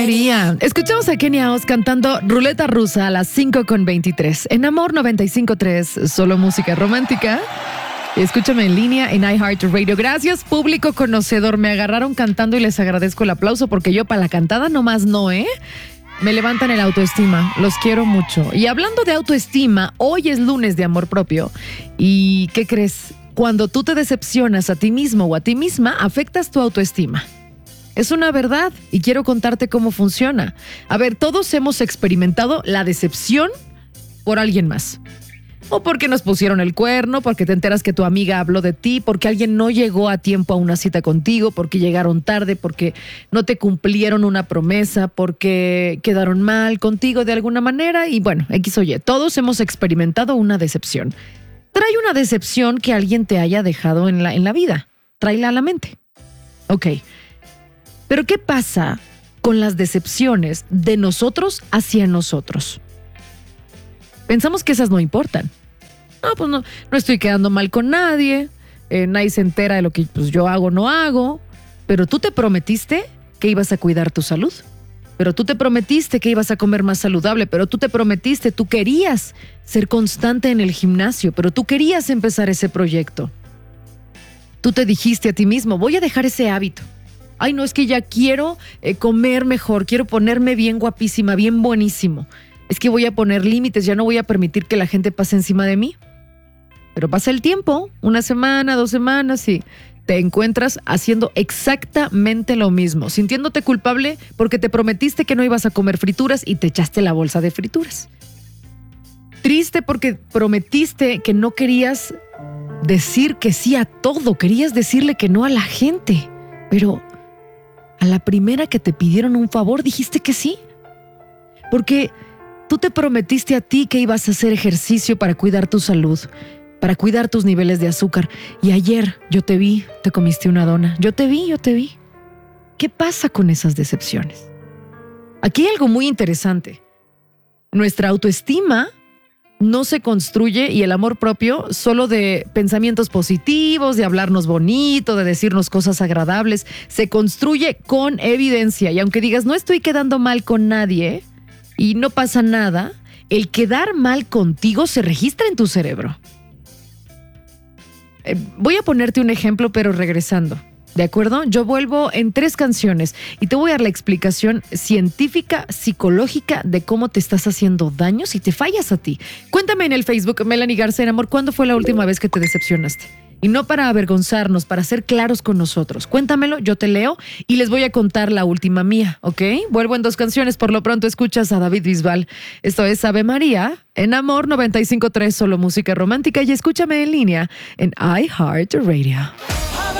diría? Escuchamos a Kenia Oz cantando Ruleta Rusa a las 5:23. En Amor 95.3, solo música romántica. Escúchame en línea en iHeartRadio. Gracias, público conocedor. Me agarraron cantando y les agradezco el aplauso porque yo para la cantada nomás no, ¿eh? Me levantan el autoestima. Los quiero mucho. Y hablando de autoestima, hoy es lunes de amor propio. ¿Y qué crees? Cuando tú te decepcionas a ti mismo o a ti misma, afectas tu autoestima. Es una verdad y quiero contarte cómo funciona. A ver, todos hemos experimentado la decepción por alguien más. O porque nos pusieron el cuerno, porque te enteras que tu amiga habló de ti, porque alguien no llegó a tiempo a una cita contigo, porque llegaron tarde, porque no te cumplieron una promesa, porque quedaron mal contigo de alguna manera y bueno, X o Y. Todos hemos experimentado una decepción. Trae una decepción que alguien te haya dejado en la vida. Tráela a la mente. Ok. Pero ¿qué pasa con las decepciones de nosotros hacia nosotros? Pensamos que esas no importan. No, pues no estoy quedando mal con nadie. Nadie se entera de lo que pues, yo hago o no hago. Pero tú te prometiste que ibas a cuidar tu salud. Pero tú te prometiste que ibas a comer más saludable. Pero tú te prometiste, tú querías ser constante en el gimnasio. Pero tú querías empezar ese proyecto. Tú te dijiste a ti mismo, voy a dejar ese hábito. Ay, no, es que ya quiero comer mejor. Quiero ponerme bien guapísima, bien buenísimo. Es que voy a poner límites, ya no voy a permitir que la gente pase encima de mí. Pero pasa el tiempo, 1 semana, 2 semanas y te encuentras haciendo exactamente lo mismo, sintiéndote culpable porque te prometiste que no ibas a comer frituras y te echaste la bolsa de frituras. Triste porque prometiste que no querías decir que sí a todo, querías decirle que no a la gente, pero a la primera que te pidieron un favor dijiste que sí. Porque tú te prometiste a ti que ibas a hacer ejercicio para cuidar tu salud, para cuidar tus niveles de azúcar. Y ayer yo te vi, te comiste una dona. Yo te vi. ¿Qué pasa con esas decepciones? Aquí hay algo muy interesante. Nuestra autoestima no se construye y el amor propio solo de pensamientos positivos, de hablarnos bonito, de decirnos cosas agradables. Se construye con evidencia. Y aunque digas, no estoy quedando mal con nadie y no pasa nada, el quedar mal contigo se registra en tu cerebro. Voy a ponerte un ejemplo, pero regresando, ¿de acuerdo? Yo vuelvo en 3 canciones y te voy a dar la explicación científica, psicológica de cómo te estás haciendo daño si te fallas a ti. Cuéntame en el Facebook, Melanie García, amor, ¿cuándo fue la última vez que te decepcionaste? Y no para avergonzarnos, para ser claros con nosotros. Cuéntamelo, yo te leo y les voy a contar la última mía, ¿ok? Vuelvo en 2 canciones, por lo pronto escuchas a David Bisbal. Esto es Ave María, en Amor 95.3, solo música romántica y escúchame en línea en iHeartRadio.